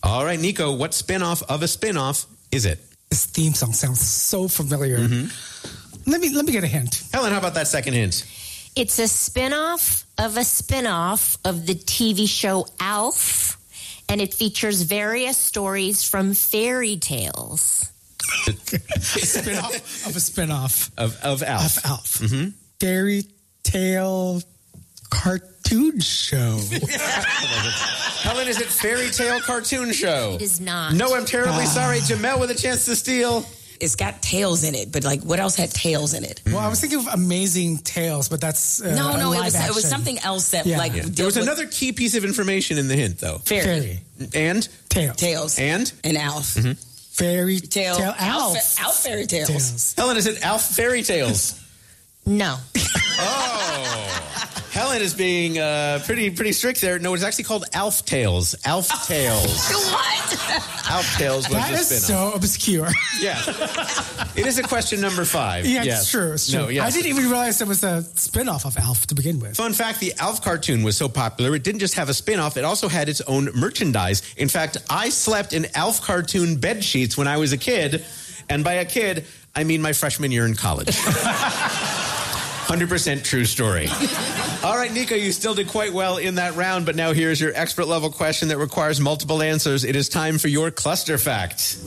All right, Nico, what spinoff of a spinoff is it? This theme song sounds so familiar. Let me get a hint. Helen, how about that second hint? It's a spinoff of the TV show Alf, and it features various stories from fairy tales. A spinoff of a spinoff. Of Alf. Of Alf. Fairy tale cartoon show. Helen, is it fairy tale cartoon show? It is not. No, I'm terribly sorry. Jamel with a chance to steal. It's got tails in it, but like what else had tails in it? Well, I was thinking of Amazing Tales, but that's No, it was action. something else that There was another key piece of information in the hint, though. Fairy. And? Tails. And Alf. Fairy tale Alf. Alf fairy tales. Helen, is it Alf fairy tales? No. Oh. Helen is being pretty strict there. No, it's actually called Alf Tales. Alf Tales. What? Alf Tales was That the is spin-off. so obscure. Yeah. It is a question number 5. Yeah, yes. it's true. It's true. No, yes. I didn't even realize it was a spin-off of Alf to begin with. Fun fact, the Alf cartoon was so popular, it didn't just have a spin-off, it also had its own merchandise. In fact, I slept in Alf cartoon bed sheets when I was a kid. And by a kid, I mean my freshman year in college. 100% true story. All right, Nico, you still did quite well in that round, but now here's your expert level question that requires multiple answers. It is time for your cluster fact.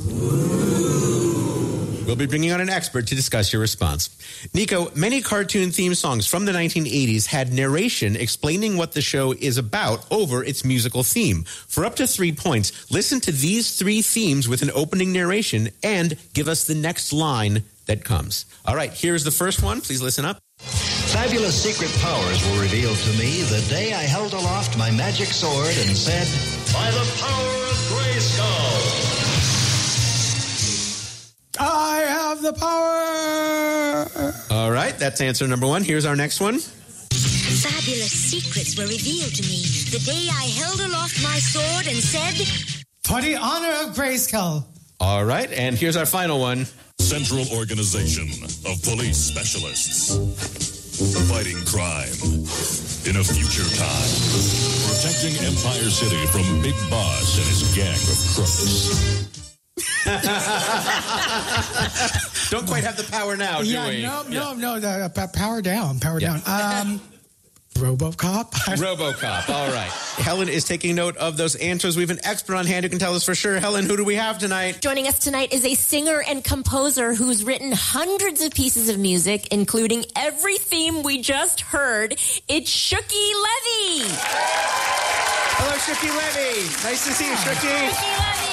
We'll be bringing on an expert to discuss your response. Nico, many cartoon theme songs from the 1980s had narration explaining what the show is about over its musical theme. For up to 3 points, listen to these 3 themes with an opening narration and give us the next line that comes. All right, here's the first one. Please listen up. Fabulous secret powers were revealed to me the day I held aloft my magic sword and said, "By the power of Grayskull." I have the power. All right, that's answer number 1. Here's our next one. Fabulous secrets were revealed to me the day I held aloft my sword and said, For the honor of Grayskull. All right, and here's our final one. Central Organization of Police Specialists. Fighting crime in a future time. Protecting Empire City from Big Boss and his gang of crooks. Don't quite have the power now, do we? No. Power down. RoboCop. RoboCop. All right. Helen is taking note of those answers. We have an expert on hand who can tell us for sure. Helen, who do we have tonight? Joining us tonight is a singer and composer who's written hundreds of pieces of music, including every theme we just heard. It's Shuki Levy. Hello, Shuki Levy. Nice to see you, Shuki. Shuki Levy.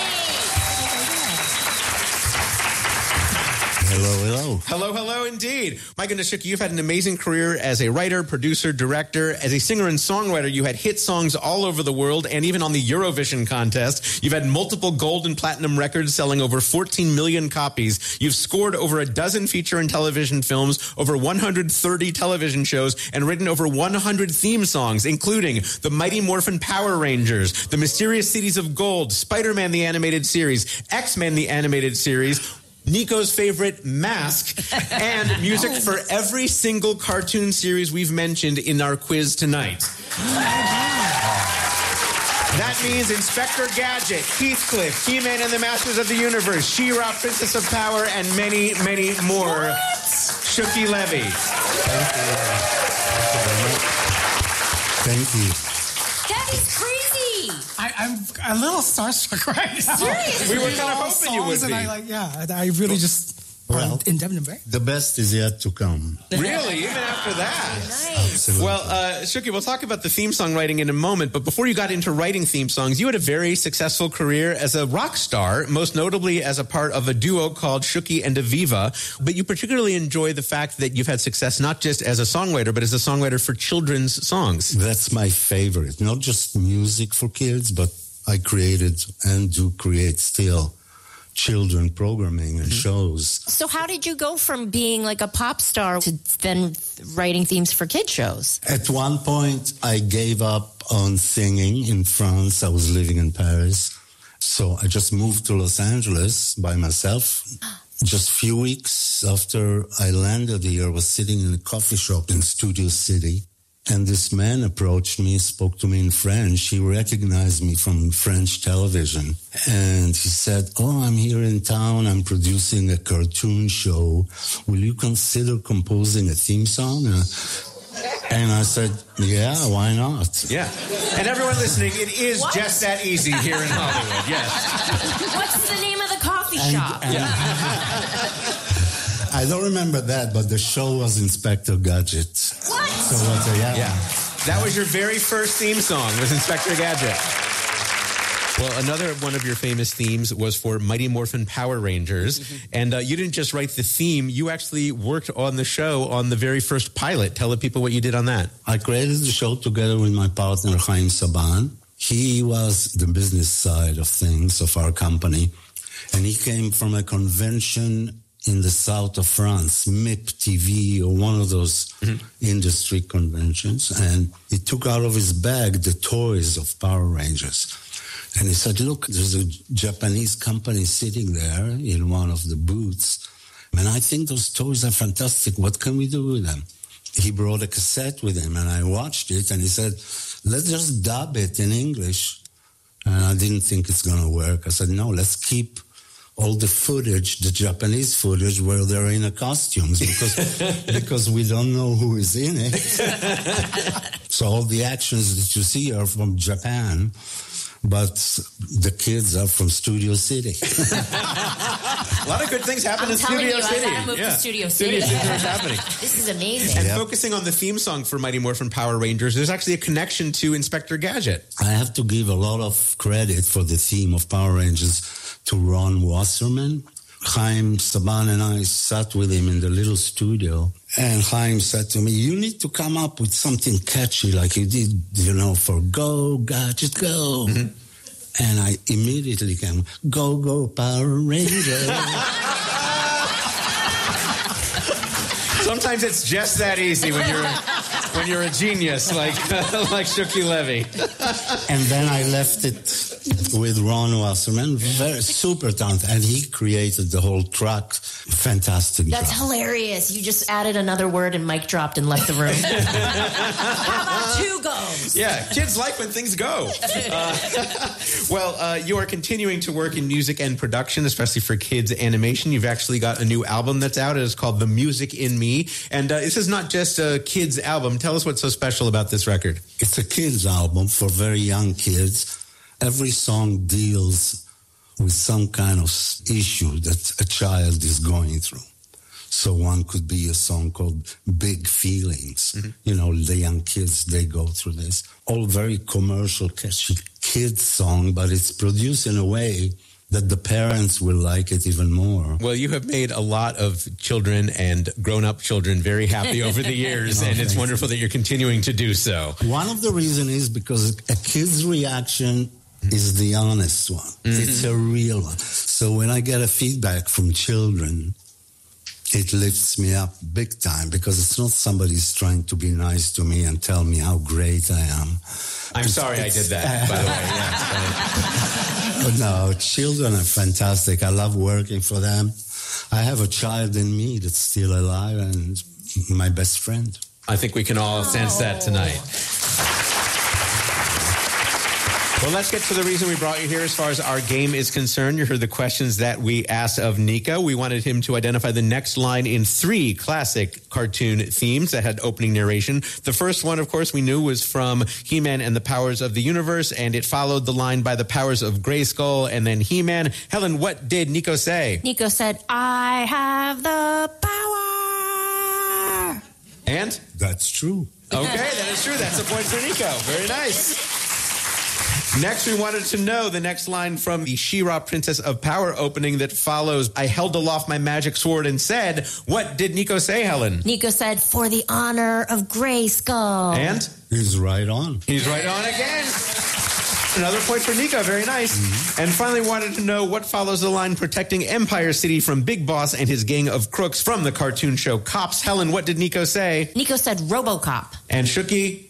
Hello, indeed. My goodness, Shuki, you've had an amazing career as a writer, producer, director. As a singer and songwriter, you had hit songs all over the world and even on the Eurovision contest. You've had multiple gold and platinum records selling over 14 million copies. You've scored over a dozen feature and television films, over 130 television shows, and written over 100 theme songs, including The Mighty Morphin Power Rangers, The Mysterious Cities of Gold, Spider-Man the Animated Series, X-Men the Animated Series, Nico's favorite, Mask, and music for every single cartoon series we've mentioned in our quiz tonight. That means Inspector Gadget, Heathcliff, He-Man and the Masters of the Universe, She-Ra, Princess of Power, and many, many more. Shuki Levy. Thank you. That is crazy. I'm a little starstruck right now. Seriously? We were kind of hoping you would be. I really just... Well, indemnify. The best is yet to come. Really? Even after that? Nice. Absolutely. Well, Shuki, we'll talk about the theme song writing in a moment, but before you got into writing theme songs, you had a very successful career as a rock star, most notably as a part of a duo called Shuki and Aviva, but you particularly enjoy the fact that you've had success not just as a songwriter, but as a songwriter for children's songs. That's my favorite. Not just music for kids, but I created and do create still children programming and shows. So how did you go from being like a pop star to then writing themes for kid shows? At one point, I gave up on singing in France. I was living in Paris. So I just moved to Los Angeles by myself. Just a few weeks after I landed here, I was sitting in a coffee shop in Studio City. And this man approached me, spoke to me in French. He recognized me from French television. And he said, "Oh, I'm here in town. I'm producing a cartoon show. Will you consider composing a theme song?" And I said, "Yeah, why not?" Yeah. And everyone listening, it is just that easy here in Hollywood. Yes. What's the name of the coffee shop? I don't remember that, but the show was Inspector Gadget. What? So yeah. That was your very first theme song, was Inspector Gadget. Well, another one of your famous themes was for Mighty Morphin Power Rangers. And you didn't just write the theme, you actually worked on the show on the very first pilot. Tell the people what you did on that. I created the show together with my partner, Chaim Saban. He was the business side of things, of our company. And he came from a convention in the south of France, MIP TV, or one of those industry conventions. And he took out of his bag the toys of Power Rangers. And he said, "Look, there's a Japanese company sitting there in one of the booths. And I think those toys are fantastic. What can we do with them?" He brought a cassette with him, and I watched it. And he said, "Let's just dub it in English." And I didn't think it's going to work. I said, "No, let's keep all the footage, the Japanese footage, where they're in a costumes, because we don't know who is in it." So all the actions that you see are from Japan, but the kids are from Studio City. A lot of good things happen in Studio City. I gotta move to Studio City. What's happening. This is amazing. And focusing on the theme song for Mighty Morphin Power Rangers, there's actually a connection to Inspector Gadget. I have to give a lot of credit for the theme of Power Rangers to Ron Wasserman. Chaim Saban and I sat with him in the little studio, and Chaim said to me, "You need to come up with something catchy like you did, for Go Gadget Go." And I immediately came, "Go, go, Power Rangers." Sometimes it's just that easy when you're a genius like Shuki Levy. And then I left it with Ron Wasserman, very super talented, and he created the whole track. Fantastic. That's hilarious. You just added another word and mic dropped and left the room. How about two goes? Yeah, kids like when things go. You are continuing to work in music and production, especially for kids animation. You've actually got a new album that's out. It is called The Music in Me. And this is not just a kids album. Tell us what's so special about this record. It's a kids album for very young kids. Every song deals with some kind of issue that a child is going through. So one could be a song called Big Feelings. The young kids, they go through this. All very commercial, catchy kids song, but it's produced in a way that the parents will like it even more. Well, you have made a lot of children and grown-up children very happy over the years, and it's wonderful that you're continuing to do so. One of the reasons is because a kid's reaction is the honest one. It's a real one. So when I get a feedback from children, it lifts me up big time, because it's not somebody's trying to be nice to me and tell me how great I am. I'm sorry I did that, by the way. Yeah, no, children are fantastic. I love working for them. I have a child in me that's still alive and my best friend. I think we can all sense that tonight. Well, let's get to the reason we brought you here as far as our game is concerned. You heard the questions that we asked of Nico. We wanted him to identify the next line in 3 classic cartoon themes that had opening narration. The first one, of course, we knew was from He-Man and the Powers of the Universe, and it followed the line by the Powers of Grayskull and then He-Man. Helen, what did Nico say? Nico said, "I have the power." And? That's true. Okay, that is true. That's a point for Nico. Very nice. Next, we wanted to know the next line from the She-Ra Princess of Power opening that follows, "I held aloft my magic sword and said." What did Nico say, Helen? Nico said, "For the honor of Grayskull." And? He's right on. He's right on again. Another point for Nico. Very nice. And finally wanted to know what follows the line, "Protecting Empire City from Big Boss and his gang of crooks" from the cartoon show Cops. Helen, what did Nico say? Nico said, "RoboCop." And Shuki?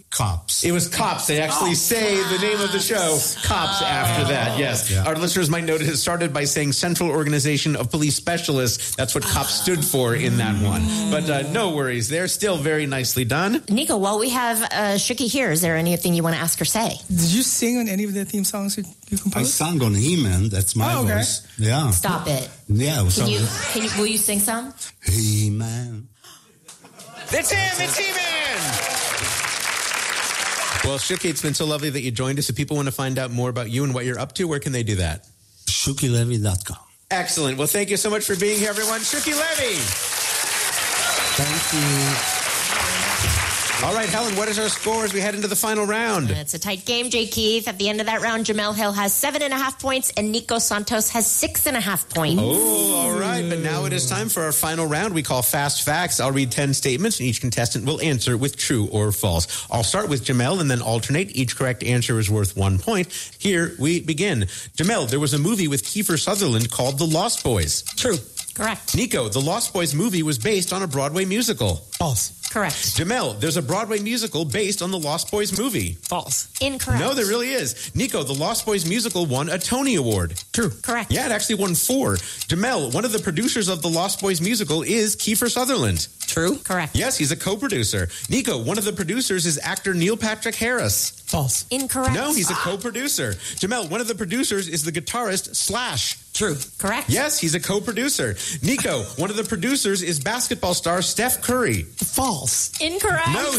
Cops. It was Cops. They actually say the name of the show, Cops, after that. Yes. Yeah. Our listeners might notice it started by saying Central Organization of Police Specialists. That's what Cops stood for in that one. But no worries. They're still very nicely done. Nico, while we have Shuki here, is there anything you want to ask or say? Did you sing on any of the theme songs you I composed? sang on He-Man. That's my voice. Yeah. Stop it. Yeah. Will you sing some? He-Man. It's him. It's He-Man. Well, Shuki, it's been so lovely that you joined us. If people want to find out more about you and what you're up to, where can they do that? ShukiLevy.com. Excellent. Well, thank you so much for being here, everyone. Shuki Levy. Thank you. All right, Helen, what is our score as we head into the final round? It's a tight game, Jay Keith. At the end of that round, Jamel Hill has 7.5 points and Nico Santos has 6.5 points. Oh, all right. But now it is time for our final round we call Fast Facts. I'll read 10 statements, and each contestant will answer with true or false. I'll start with Jamel and then alternate. Each correct answer is worth 1 point. Here we begin. Jamel, there was a movie with Kiefer Sutherland called The Lost Boys. True. Correct. Nico, the Lost Boys movie was based on a Broadway musical. False. Correct. Jamel, there's a Broadway musical based on the Lost Boys movie. False. Incorrect. No, there really is. Nico, the Lost Boys musical won a Tony Award. True. Correct. Yeah, it actually won 4. Jamel, one of the producers of the Lost Boys musical is Kiefer Sutherland. True. Correct. Yes, he's a co-producer. Nico, one of the producers is actor Neil Patrick Harris. False. Incorrect. No, he's a co-producer. Jamel, one of the producers is the guitarist Slash. True. Correct. Yes, he's a co-producer. Nico, one of the producers is basketball star Steph Curry. False. Incorrect. No,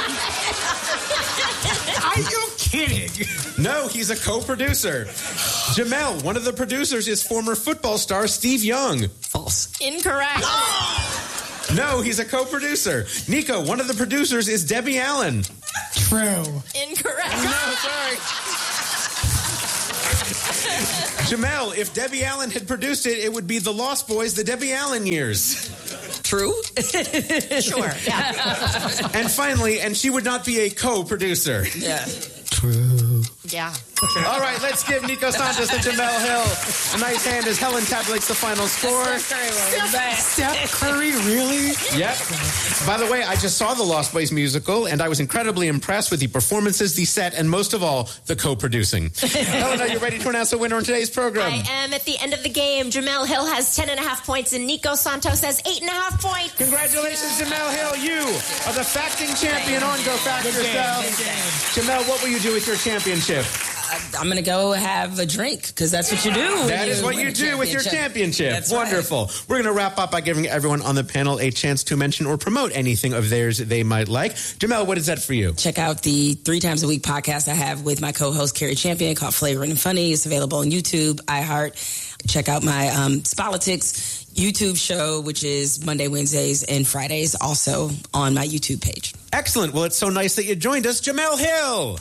Are you kidding? no, he's a co-producer. Jamel, one of the producers is former football star Steve Young. False. Incorrect. No, he's a co-producer. Nico, one of the producers is Debbie Allen. True. Incorrect. No, sorry. Jamel, if Debbie Allen had produced it, it would be The Lost Boys, the Debbie Allen years. True. Sure. Yeah. And finally, and she would not be a co-producer. Yeah. True. Yeah. All right, let's give Nico Santos and Jamel Hill a nice hand as Helen tabulates the final score. Steph Curry, really? Yep. By the way, I just saw the Lost Boys musical, and I was incredibly impressed with the performances, the set, and most of all, the co-producing. Helen, are you ready to announce the winner in today's program? I am at the end of the game. Jamel Hill has 10.5 points and Nico Santos has 8.5 points. Congratulations, Jamel Hill. You are the facting champion on Go Fact Yourself. Jamel, what will you do with your championship? I'm going to go have a drink because that's what you do. That is what you do with your championship. That's wonderful. Right. We're going to wrap up by giving everyone on the panel a chance to mention or promote anything of theirs they might like. Jamel, what is that for you? Check out the 3 times a week podcast I have with my co-host Carrie Champion called Flavoring and Funny. It's available on YouTube, iHeart. Check out my Spolitics YouTube show, which is Monday, Wednesdays, and Fridays, also on my YouTube page. Excellent. Well, it's so nice that you joined us, Jamel Hill.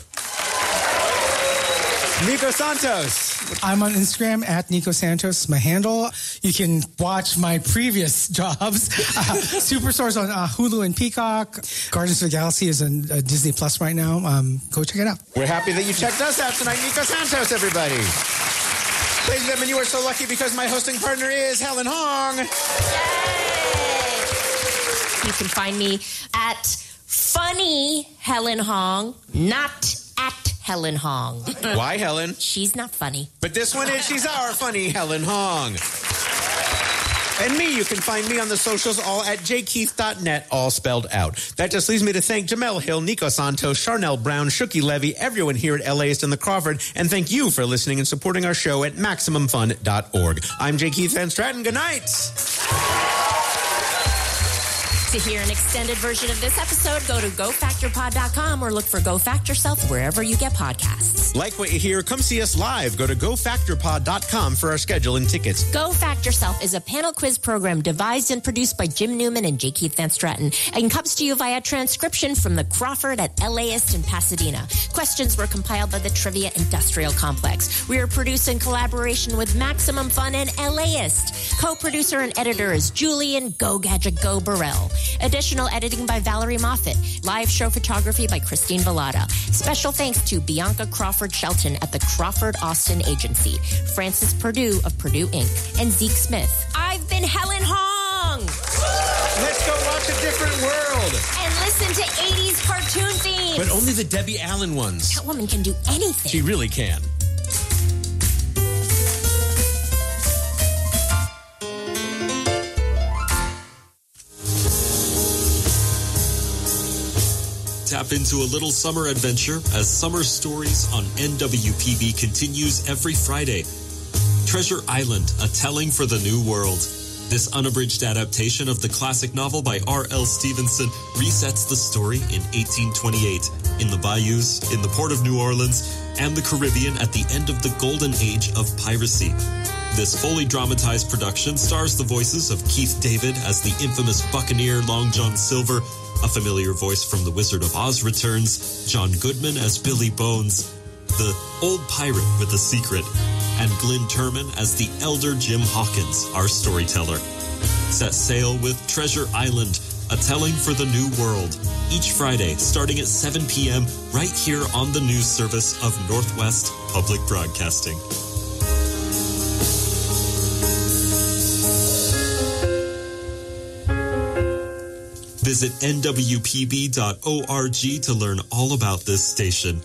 Nico Santos. I'm on Instagram at Nico Santos, my handle. You can watch my previous jobs. Superstore's on Hulu and Peacock. Guardians of the Galaxy is on Disney Plus right now. Go check it out. We're happy that you checked us out tonight. Nico Santos, everybody. Ladies and gentlemen, you are so lucky because my hosting partner is Helen Hong. Yay! You can find me at Funny Helen Hong, not at Helen Hong. Why, Helen? She's not funny. But this one is, she's our funny Helen Hong. And me, you can find me on the socials all at jkeith.net, all spelled out. That just leaves me to thank Jamel Hill, Nico Santos, Charnel Brown, Shuki Levy, everyone here at LAist and the Crawford, and thank you for listening and supporting our show at MaximumFun.org. I'm J. Keith Van Stratton. Good night. To hear an extended version of this episode, go to GoFactorPod.com or look for Go Fact Yourself wherever you get podcasts. Like what you hear, come see us live. Go to GoFactorPod.com for our schedule and tickets. Go Fact Yourself is a panel quiz program devised and produced by Jim Newman and J. Keith Van Stratton and comes to you via transcription from the Crawford at LAist in Pasadena. Questions were compiled by the Trivia Industrial Complex. We are produced in collaboration with Maximum Fun and LAist. Co-producer and editor is Julian Go Gadget Go Burrell. Additional editing by Valerie Moffat. Live show photography by Christine Vallada. Special thanks to Bianca Crawford Shelton at the Crawford Austin Agency, Francis Purdue of Purdue Inc., and Zeke Smith. I've been Helen Hong! Let's go watch a different world. And listen to 80s cartoon themes. But only the Debbie Allen ones. Catwoman can do anything. She really can. Tap into a little summer adventure as Summer Stories on NWPB continues every Friday. Treasure Island, A Telling for the New World. This unabridged adaptation of the classic novel by R.L. Stevenson resets the story in 1828 in the bayous, in the port of New Orleans, and the Caribbean at the end of the golden age of piracy. This fully dramatized production stars the voices of Keith David as the infamous buccaneer Long John Silver, a familiar voice from The Wizard of Oz returns, John Goodman as Billy Bones, the old pirate with a secret, and Glyn Turman as the elder Jim Hawkins, our storyteller. Set sail with Treasure Island, A Telling for the New World, each Friday starting at 7 p.m. right here on the news service of Northwest Public Broadcasting. Visit nwpb.org to learn all about this station.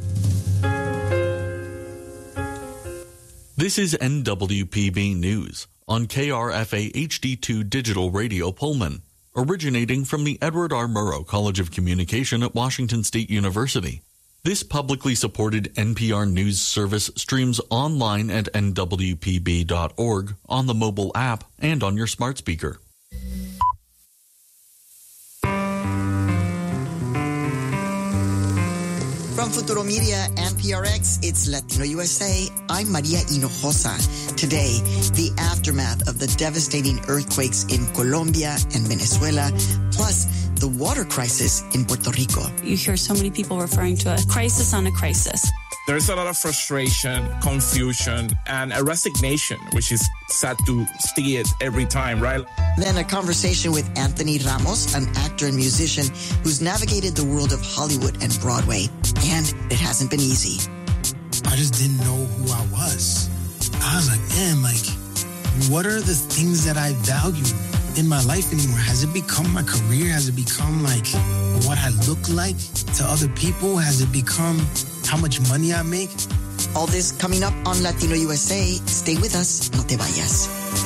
This is NWPB News on KRFA HD2 Digital Radio Pullman, originating from the Edward R. Murrow College of Communication at Washington State University. This publicly supported NPR News service streams online at nwpb.org, on the mobile app, and on your smart speaker. From Futuro Media and PRX, it's Latino USA. I'm Maria Hinojosa. Today, the aftermath of the devastating earthquakes in Colombia and Venezuela, plus the water crisis in Puerto Rico. You hear so many people referring to a crisis on a crisis. There's a lot of frustration, confusion, and a resignation, which is sad to see it every time, right? Then a conversation with Anthony Ramos, an actor and musician who's navigated the world of Hollywood and Broadway, and it hasn't been easy. I just didn't know who I was. I was like, man, what are the things that I value in my life anymore? Has it become my career? Has it become what I look like to other people? Has it become how much money I make? All this coming up on Latino USA. Stay with us. No te vayas.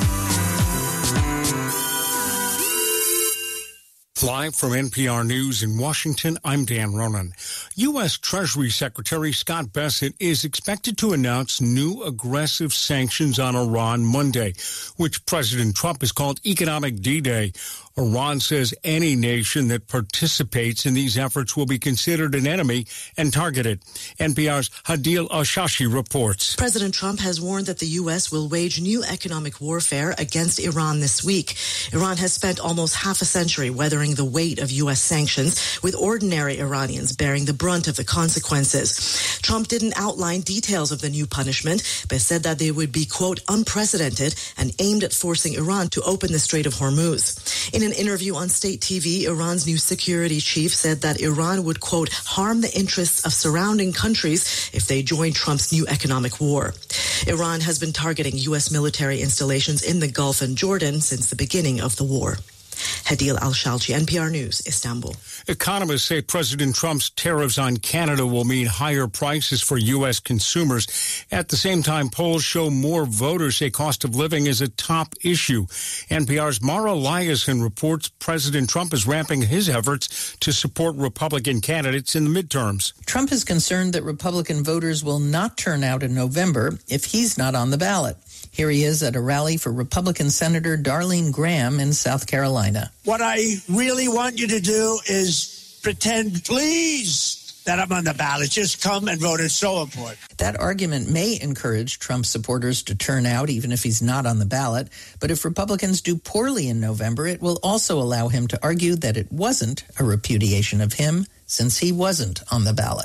Live from NPR News in Washington, I'm Dan Ronan. U.S. Treasury Secretary Scott Bessent is expected to announce new aggressive sanctions on Iran Monday, which President Trump has called Economic D-Day. Iran says any nation that participates in these efforts will be considered an enemy and targeted. NPR's Hadil Al-Shashi reports. President Trump has warned that the U.S. will wage new economic warfare against Iran this week. Iran has spent almost half a century weathering the weight of U.S. sanctions, with ordinary Iranians bearing the brunt of the consequences. Trump didn't outline details of the new punishment, but said that they would be, quote, unprecedented and aimed at forcing Iran to open the Strait of Hormuz. In an interview on state TV, Iran's new security chief said that Iran would, quote, harm the interests of surrounding countries if they join Trump's new economic war. Iran has been targeting U.S. military installations in the Gulf and Jordan since the beginning of the war. Hadil Al-Shalchi, NPR News, Istanbul. Economists say President Trump's tariffs on Canada will mean higher prices for U.S. consumers. At the same time, polls show more voters say cost of living is a top issue. NPR's Mara Liasson reports President Trump is ramping his efforts to support Republican candidates in the midterms. Trump is concerned that Republican voters will not turn out in November if he's not on the ballot. Here he is at a rally for Republican Senator Darlene Graham in South Carolina. What I really want you to do is pretend, please, that I'm on the ballot. Just come and vote. It's so important. That argument may encourage Trump supporters to turn out even if he's not on the ballot. But if Republicans do poorly in November, it will also allow him to argue that it wasn't a repudiation of him since he wasn't on the ballot.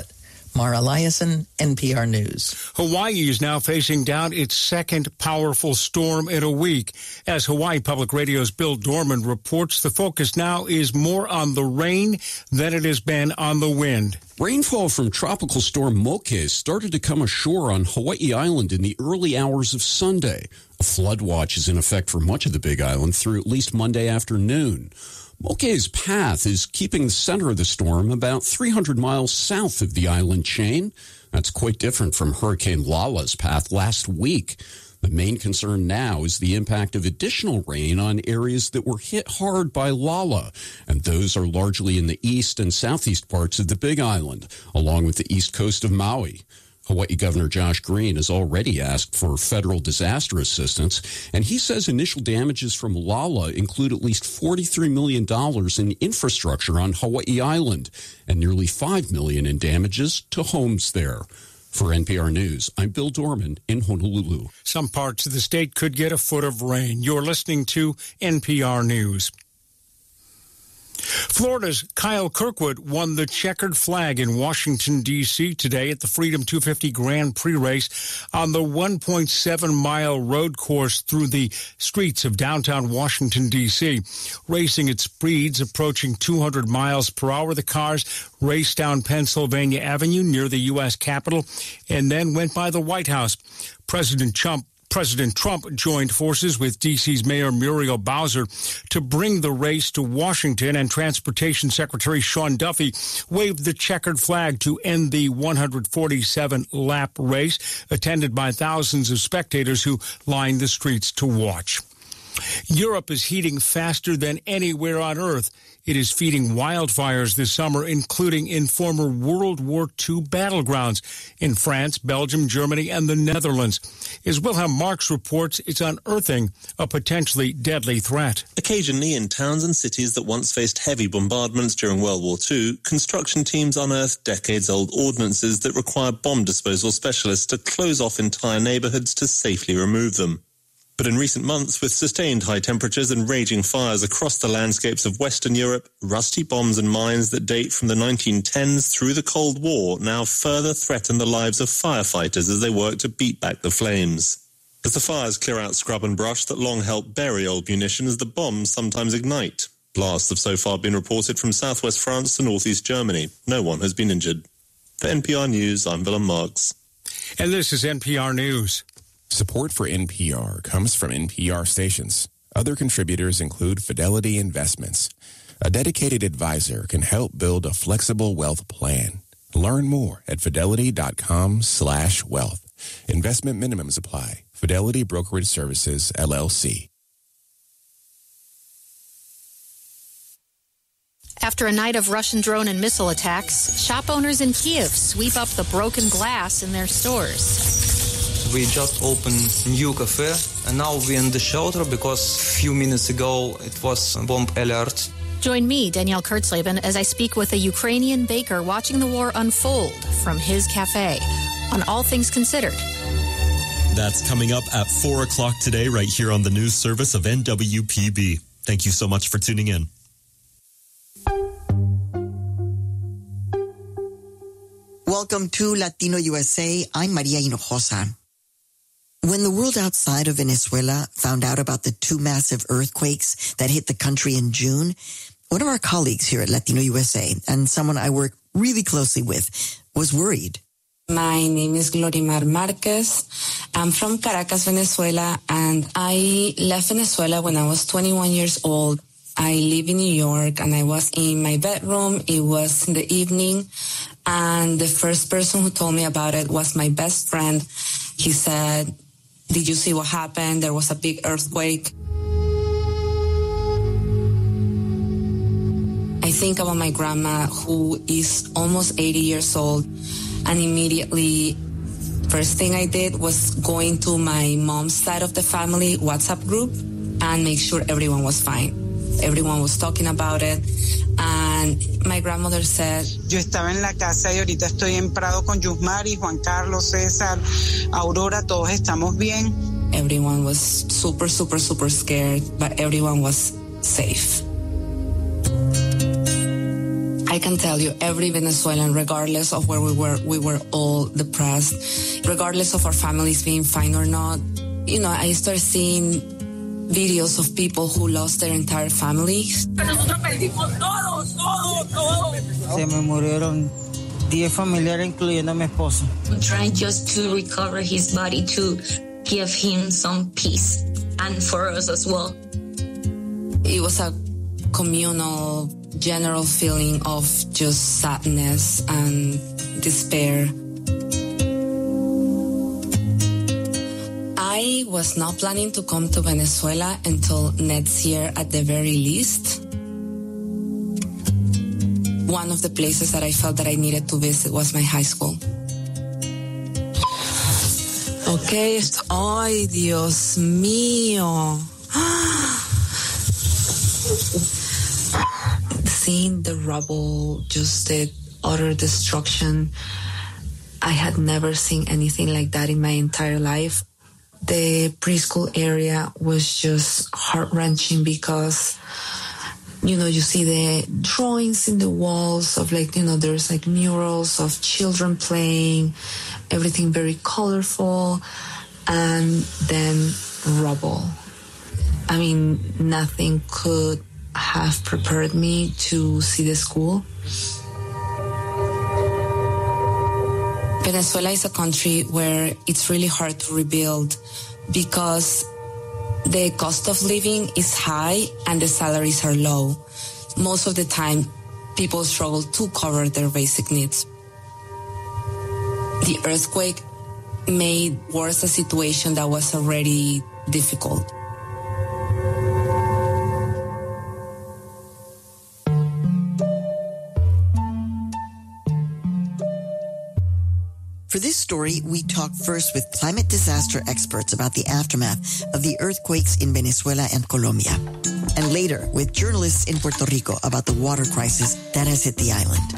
Mara Eliason, NPR News. Hawaii is now facing down its second powerful storm in a week. As Hawaii Public Radio's Bill Dorman reports, the focus now is more on the rain than it has been on the wind. Rainfall from Tropical Storm Moke started to come ashore on Hawaii Island in the early hours of Sunday. A flood watch is in effect for much of the Big Island through at least Monday afternoon. Moke's path is keeping the center of the storm about 300 miles south of the island chain. That's quite different from Hurricane Lala's path last week. The main concern now is the impact of additional rain on areas that were hit hard by Lala, and those are largely in the east and southeast parts of the Big Island, along with the east coast of Maui. Hawaii Governor Josh Green has already asked for federal disaster assistance, and he says initial damages from Lala include at least $43 million in infrastructure on Hawaii Island and nearly $5 million in damages to homes there. For NPR News, I'm Bill Dorman in Honolulu. Some parts of the state could get a foot of rain. You're listening to NPR News. Florida's Kyle Kirkwood won the checkered flag in Washington, D.C. today at the Freedom 250 Grand Prix race on the 1.7-mile road course through the streets of downtown Washington, D.C. Racing at speeds approaching 200 miles per hour, the cars raced down Pennsylvania Avenue near the U.S. Capitol and then went by the White House. President Trump joined forces with D.C.'s Mayor Muriel Bowser to bring the race to Washington, and Transportation Secretary Sean Duffy waved the checkered flag to end the 147-lap race, attended by thousands of spectators who lined the streets to watch. Europe is heating faster than anywhere on Earth. It is feeding wildfires this summer, including in former World War II battlegrounds in France, Belgium, Germany, and the Netherlands. As Wilhelm Marx reports, it's unearthing a potentially deadly threat. Occasionally, in towns and cities that once faced heavy bombardments during World War II, construction teams unearthed decades-old ordnances that require bomb disposal specialists to close off entire neighborhoods to safely remove them. But in recent months, with sustained high temperatures and raging fires across the landscapes of Western Europe, rusty bombs and mines that date from the 1910s through the Cold War now further threaten the lives of firefighters as they work to beat back the flames. As the fires clear out scrub and brush that long helped bury old munitions, the bombs sometimes ignite. Blasts have so far been reported from southwest France to northeast Germany. No one has been injured. For NPR News, I'm Willem Marks. And this is NPR News. Support for NPR comes from NPR stations. Other contributors include Fidelity Investments. A dedicated advisor can help build a flexible wealth plan. Learn more at fidelity.com/wealth. Investment minimums apply. Fidelity Brokerage Services, LLC. After a night of Russian drone and missile attacks, shop owners in Kiev sweep up the broken glass in their stores. We just opened new cafe, and now we're in the shelter because a few minutes ago it was a bomb alert. Join me, Danielle Kurtzleben, as I speak with a Ukrainian baker watching the war unfold from his cafe on All Things Considered. That's coming up at 4 o'clock today, right here on the news service of NWPB. Thank you so much for tuning in. Welcome to Latino USA. I'm Maria Hinojosa. When the world outside of Venezuela found out about the two massive earthquakes that hit the country in June, one of our colleagues here at Latino USA, and someone I work really closely with, was worried. My name is Glorimar Marquez. I'm from Caracas, Venezuela, and I left Venezuela when I was 21 years old. I live in New York, and I was in my bedroom. It was in the evening, and the first person who told me about it was my best friend. He said, "Did you see what happened? There was a big earthquake." I think about my grandma, who is almost 80 years old, and immediately, first thing I did was going to my mom's side of the family WhatsApp group and make sure everyone was fine. Everyone was talking about it, and my grandmother said, Yo estaba en la casa y ahorita estoy en Prado con Yusmari, Juan Carlos, César, Aurora, todos estamos bien. Everyone was super, super, super scared, but everyone was safe. I can tell you, every Venezuelan, regardless of where we were all depressed, regardless of our families being fine or not. You know, I started seeing videos of people who lost their entire families. Se me murieron 10 familiares, incluyendo a mi esposo. Trying just to recover his body, to give him some peace, and for us as well. It was a communal, general feeling of just sadness and despair. I was not planning to come to Venezuela until next year at the very least. One of the places that I felt that I needed to visit was my high school. Okay, ay, Dios mío. Seeing the rubble, just the utter destruction, I had never seen anything like that in my entire life. The preschool area was just heart-wrenching because, you know, you see the drawings in the walls of, like, you know, there's like murals of children playing, everything very colorful, and then rubble. I mean, nothing could have prepared me to see the school. Venezuela is a country where it's really hard to rebuild because the cost of living is high and the salaries are low. Most of the time, people struggle to cover their basic needs. The earthquake made worse a situation that was already difficult. For this story, we talked first with climate disaster experts about the aftermath of the earthquakes in Venezuela and Colombia, and later with journalists in Puerto Rico about the water crisis that has hit the island.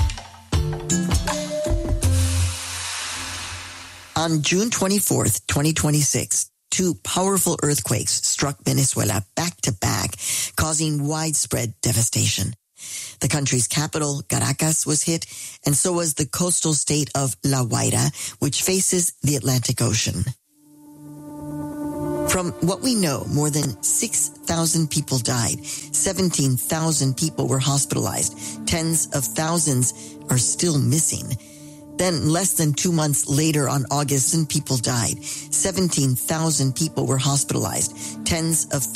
On June 24th, 2026, two powerful earthquakes struck Venezuela back to back, causing widespread devastation. The country's capital, Caracas, was hit, and so was the coastal state of La Guaira, which faces the Atlantic Ocean. From what we know, more than 6,000 people died. 17,000 people were hospitalized. Tens of thousands are still missing. Then, less than 2 months later on August, people died. 17,000 people were hospitalized. Tens of